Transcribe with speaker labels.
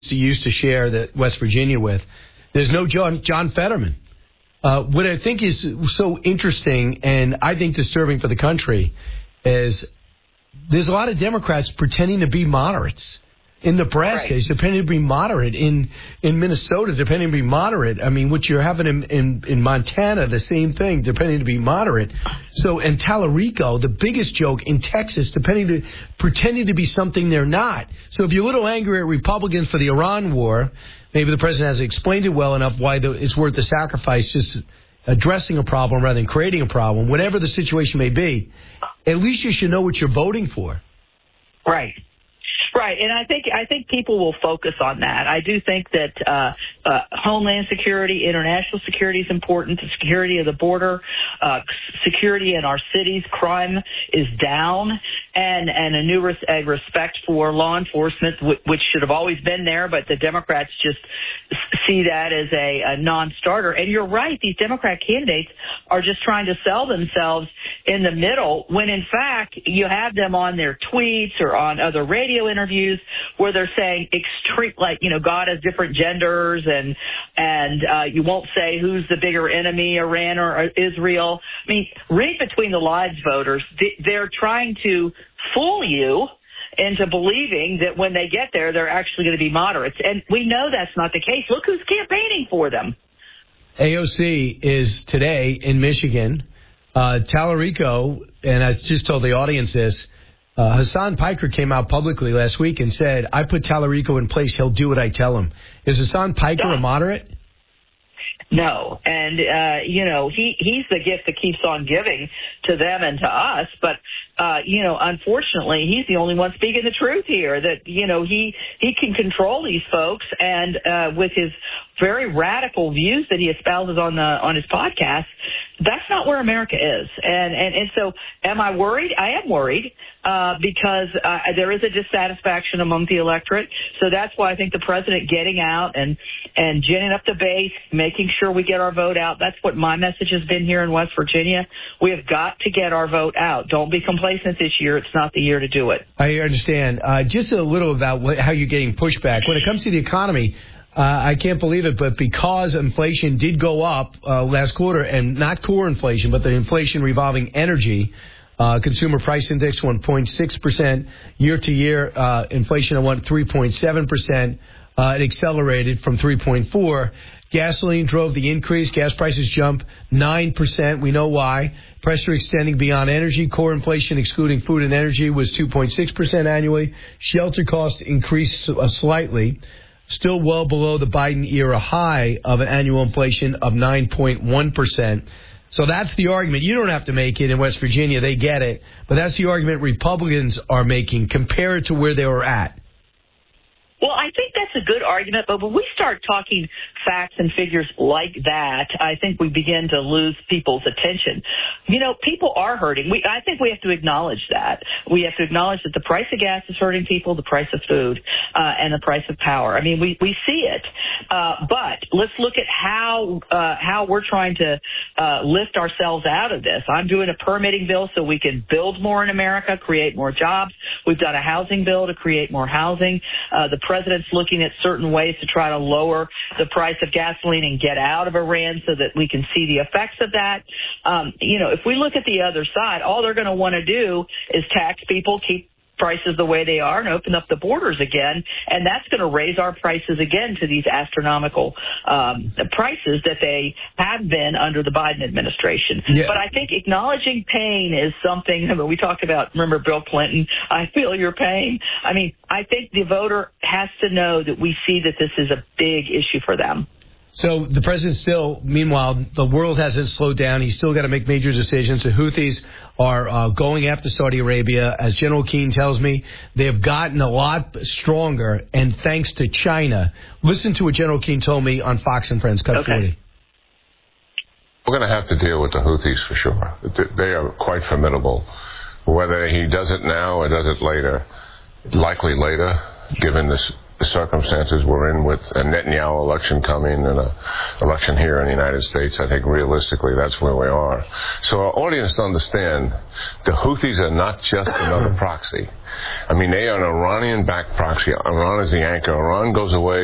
Speaker 1: used to share that West Virginia with. There's no John Fetterman. What I think is so interesting and I think disturbing for the country is there's a lot of Democrats pretending to be moderates. In Nebraska, he's pretending to be moderate. In Minnesota, pretending to be moderate. I mean, what you're having in Montana, the same thing, pretending to be moderate. So, in Tallarico, the biggest joke in Texas, pretending to be something they're not. So, if you're a little angry at Republicans for the Iran war, maybe the president hasn't explained it well enough why it's worth the sacrifice, just addressing a problem rather than creating a problem. Whatever the situation may be, at least you should know what you're voting for.
Speaker 2: Right. Right, and I think people will focus on that. I do think that homeland security, international security is important. The security of the border, security in our cities, crime is down, and a new respect for law enforcement, which should have always been there, but the Democrats just see that as a non-starter. And you're right; these Democrat candidates are just trying to sell themselves in the middle, when in fact you have them on their tweets or on other radio interviews where they're saying extreme, like, God has different genders and you won't say who's the bigger enemy, Iran or Israel. I mean, read between the lines, voters. They're trying to fool you into believing that when they get there, they're actually going to be moderates. And we know that's not the case. Look who's campaigning for them.
Speaker 1: AOC is today in Michigan. Tallarico, and I just told the audience this, Hassan Piker came out publicly last week and said, I put Tallarico in place. He'll do what I tell him. Is Hassan Piker a moderate?
Speaker 2: No. And, he's the gift that keeps on giving to them and to us. But, unfortunately, he's the only one speaking the truth here, that, he can control these folks. And with his very radical views that he espouses on his podcast, that's not where America is. And so am I worried? I am worried because there is a dissatisfaction among the electorate. So that's why I think the president getting out and ginning up the base, making sure we get our vote out. That's what my message has been here in West Virginia. We have got to get our vote out. Don't be complacent this year. It's not the year to do it.
Speaker 1: I understand. Just a little about how you're getting pushback. When it comes to the economy, I can't believe it, but because inflation did go up last quarter, and not core inflation, but the inflation revolving energy, consumer price index went 0.6%. Year-to-year inflation went 3.7%. It accelerated from 3.4%. Gasoline drove the increase. Gas prices jumped 9%. We know why. Pressure extending beyond energy. Core inflation, excluding food and energy, was 2.6% annually. Shelter costs increased slightly. Still well below the Biden-era high of an annual inflation of 9.1%. So that's the argument. You don't have to make it in West Virginia. They get it. But that's the argument Republicans are making compared to where they were at.
Speaker 2: Well, I think that's a good argument, but when we start talking facts and figures like that, I think we begin to lose people's attention. People are hurting. I think we have to acknowledge that. We have to acknowledge that the price of gas is hurting people, the price of food, and the price of power. I mean, we see it. But let's look at how we're trying to lift ourselves out of this. I'm doing a permitting bill so we can build more in America, create more jobs. We've done a housing bill to create more housing. The president's looking at certain ways to try to lower the price of gasoline and get out of Iran so that we can see the effects of that. If we look at the other side, all they're going to want to do is tax people, keep prices the way they are, and open up the borders again, and that's going to raise our prices again to these astronomical prices that they have been under the Biden administration. Yeah. But I think acknowledging pain is something. I mean, we talked about, remember Bill Clinton, I feel your pain. I mean, I think the voter has to know that we see that this is a big issue for them.
Speaker 1: So the president still, meanwhile, the world hasn't slowed down. He's still got to make major decisions. The Houthis are going after Saudi Arabia. As General Keane tells me, they have gotten a lot stronger, and thanks to China. Listen to what General Keane told me on Fox and Friends. Cut 40.
Speaker 3: We're going to have to deal with the Houthis for sure. They are quite formidable. Whether he does it now or does it later, likely later, given this the circumstances we're in with a Netanyahu election coming and an election here in the United States, I think realistically that's where we are. So our audience to understand, the Houthis are not just another proxy. I mean, they are an Iranian-backed proxy. Iran is the anchor. Iran goes away.